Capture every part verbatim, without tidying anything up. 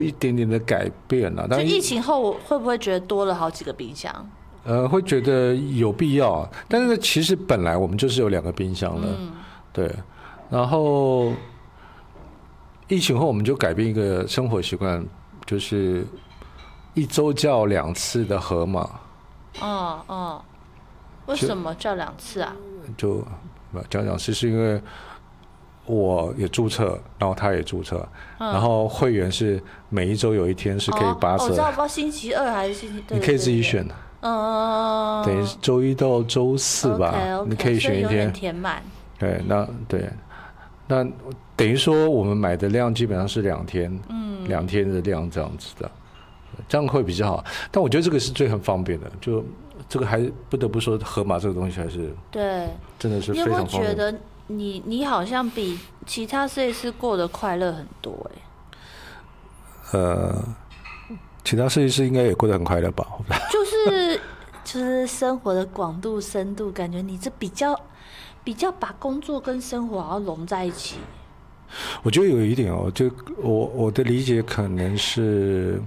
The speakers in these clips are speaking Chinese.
一点点的改变了。 就疫情后会不会觉得多了好几个冰箱？ 呃，会觉得有必要，但是其实本来我们就是有两个冰箱了，嗯、对。然后疫情后我们就改变一个生活习惯，就是一周叫两次的河马。 嗯嗯，为什么叫两次啊？ 就叫两次是因为我也注册，然后他也注册，嗯、然后会员是每一周有一天是可以八折。 哦，我知道，不知道星期二还是星期， 你可以自己选。 嗯， 等于周一到周四吧， okay, okay, 你可以选一天填满。 对，那对，那等于说我们买的量基本上是两天，嗯，两天的量这样子的，这样会比较好。但我觉得这个是最很方便的，就这个还不得不说，河马这个东西还是对， 真的是非常方便。 你有没有觉得你你好像比其他设计师过得快乐很多哎、欸？ 呃。其他设计师应该也过得很快乐吧？ 就是就是生活的广度深度，感觉你这比较比较把工作跟生活好像融在一起。 我觉得有一点哦，就我我的理解可能是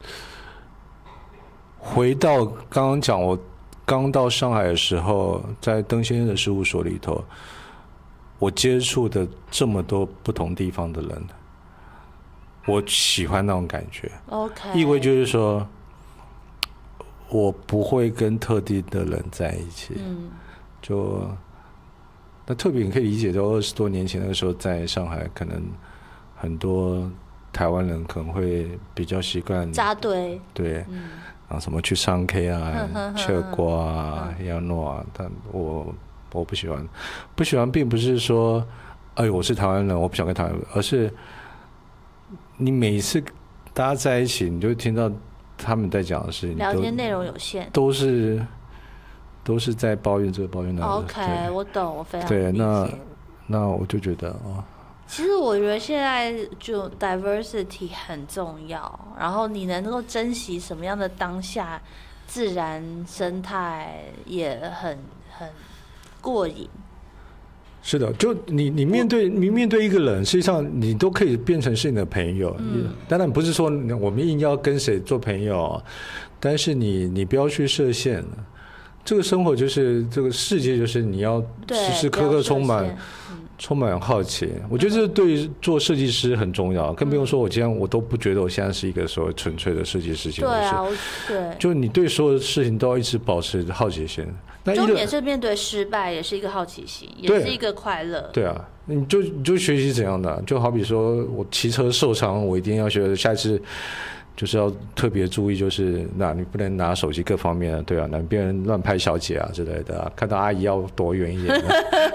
回到刚刚讲，我刚到上海的时候，在邓先生的事务所里头，我接触的这么多不同地方的人。我喜欢那种感觉 ，OK， 意味就是说，我不会跟特定的人在一起，嗯，就那特别你可以理解到二十多年前那个时候在上海，可能很多台湾人可能会比较习惯扎堆， 对，嗯、然后什么去唱 K 啊、切瓜啊、亚诺啊，但我我不喜欢，不喜欢并不是说，哎，我是台湾人，我不想跟台湾人，而是。你每一次大家在一起，你就会听到他们在讲的事情， 聊天内容有限， 都是都是在抱怨这个抱怨那个。 OK， 我懂，我非常对。那那我就觉得哦， 其实我觉得现在就 diversity 很重要，然后你能够珍惜什么样的当下，自然生态也很很过瘾。 是的，就你你面对你面对一个人，实际上你都可以变成是你的朋友。嗯、当然不是说我们硬要跟谁做朋友，但是你你不要去设限。这个生活就是这个世界，就是你要时时刻刻充满、嗯、充满好奇。我觉得这对于做设计师很重要，更不用说我今天我都不觉得我现在是一个所谓纯粹的设计师。 对啊，对， 就你对所有的事情都要一直保持好奇心。 重点是面对失败也是一个好奇心，也是一个快乐。 对啊，你就你就学习怎样的，就好比说我骑车受伤，我一定要学，下一次就是要特别注意，就是那你不能拿手机各方面，对啊，那别人乱拍小姐啊之类的、啊，看到阿姨要躲远一点。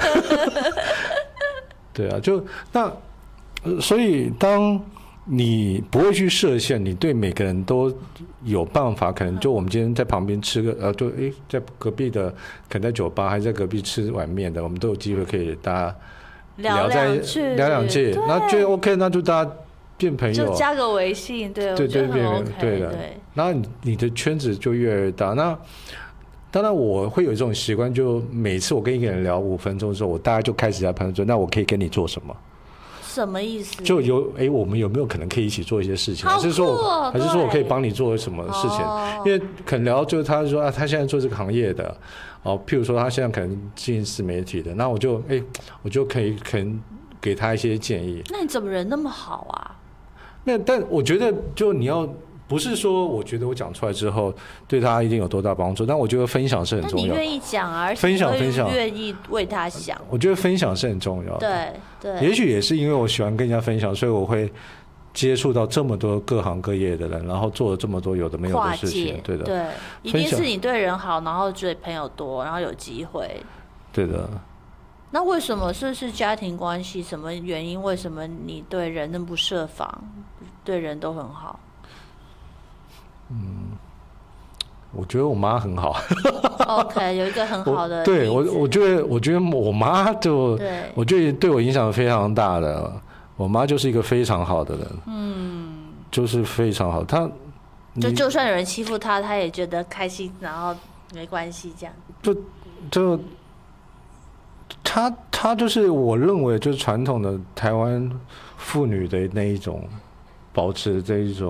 对啊，就那所以当。你不会去设限，你对每个人都有办法。可能就我们今天在旁边吃个呃，就诶，在隔壁的，可能在酒吧还在隔壁吃碗面的，我们都有机会可以大家聊在聊两句，那觉得 OK， 那就大家变朋友， 就加个微信，对， 对对对， OK， 对的。然后你的圈子就越来越大。那当然我会有这种习惯，就每次我跟一个人聊五分钟之后，我大概就开始在判断说，那我可以跟你做什么。 什么意思？ 就有哎，我们有没有可能可以一起做一些事情？ 好酷哦、 还是说我，还是说我可以帮你做什么事情？哦、因为可能聊到就是他说啊，他现在做这个行业的，哦，譬如说他现在可能经营自媒体的，那我就哎，我就可以可能给他一些建议。 那你怎么人那么好啊？ 那但我觉得就你要。不是说我觉得我讲出来之后对他一定有多大帮助，但我觉得分享是很重要的。 那你愿意讲啊，而且分享分享， 愿意为他想。 我觉得分享是很重要的。 对对。 也许也是因为我喜欢跟人家分享，所以我会接触到这么多各行各业的人，然后做了这么多有的没有的事情。对的。 对，一定是你对人好，然后对朋友多，然后有机会。 对的。 那为什么是是家庭关系？什么原因？为什么你对人那么不设防，对人都很好？ 嗯，我觉得我妈很好。 OK， 有一个很好的。 对我，我觉得，我觉得我妈就，我觉得对我影响非常大的。我妈就是一个非常好的人，嗯，就是非常好。她就就算有人欺负她，她也觉得开心，然后没关系这样。 就就她她就是我认为就是传统的台湾妇女的那一种，保持这一种。